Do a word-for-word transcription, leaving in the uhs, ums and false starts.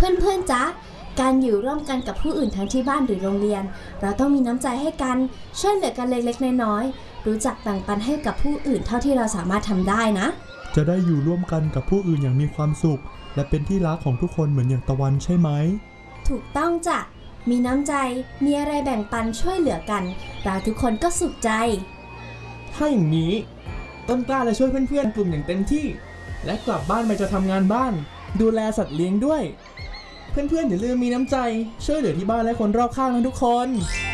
เพื่อนๆจ๊ะการอยู่ร่วมกันกับผู้อื่นทั้งที่บ้านหรือโรงเรียนเราต้องมีน้ำใจให้กันช่วยเหลือกันเล็กๆน้อยๆรู้จักแบ่งปันให้กับผู้อื่นเท่าที่เราสามารถทำได้นะจะได้อยู่ร่วมกันกับผู้อื่นอย่างมีความสุขและเป็นที่รักของทุกคนเหมือนอย่างตะวันใช่ไหมถูกต้องจ้ะมีน้ำใจมีอะไรแบ่งปันช่วยเหลือกันเราทุกคนก็สุขใจถ้าอย่างนี้ต้นกล้าจะช่วยเพื่อนๆกลุ่มอย่างเต็มที่และกลับบ้านไปจะทำงานบ้านดูแลสัตว์เลี้ยงด้วยเพื่อนๆอย่าลืมมีน้ำใจช่วยเหลือที่บ้านและคนรอบข้างนะทุกคน